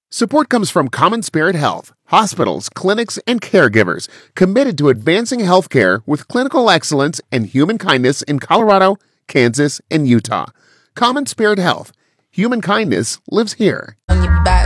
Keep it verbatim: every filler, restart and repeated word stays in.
Support comes from Common Spirit Health, hospitals, clinics, and caregivers committed to advancing healthcare with clinical excellence and human kindness in Colorado, Kansas, and Utah. Common Spirit Health. Human kindness lives here. On your back.